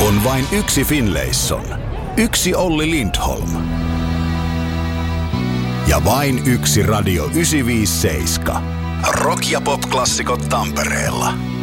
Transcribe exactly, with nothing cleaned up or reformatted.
On vain yksi Finlayson, yksi Olli Lindholm ja vain yksi Radio yhdeksänsataaviisikymmentäseitsemän. Rock- ja pop-klassikot Tampereella.